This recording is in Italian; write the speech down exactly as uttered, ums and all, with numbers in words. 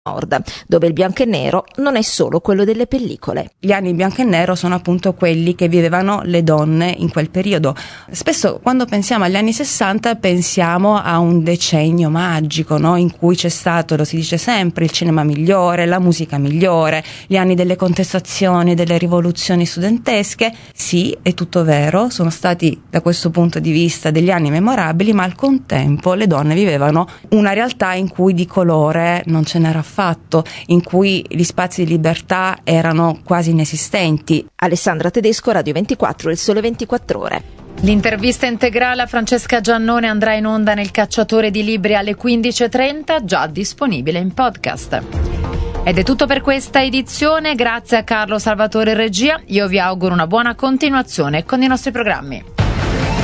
Nord, dove il bianco e nero non è solo quello delle pellicole. Gli anni bianco e nero sono appunto quelli che vivevano le donne in quel periodo. Spesso quando pensiamo agli anni sessanta pensiamo a un decennio magico, no? In cui c'è stato, lo si dice sempre, il cinema migliore, la musica migliore, gli anni delle contestazioni, delle rivoluzioni studentesche. Sì, è tutto vero, sono stati da questo punto di vista degli anni memorabili, ma al contempo le donne vivevano una realtà in cui di colore non ce n'era fatto, in cui gli spazi di libertà erano quasi inesistenti. Alessandra Tedesco, Radio ventiquattro, Il Sole ventiquattro Ore. L'intervista integrale a Francesca Giannone andrà in onda nel Cacciatore di Libri alle quindici e trenta, già disponibile in podcast. Ed è tutto per questa edizione, grazie a Carlo Salvatore in regia, io vi auguro una buona continuazione con i nostri programmi.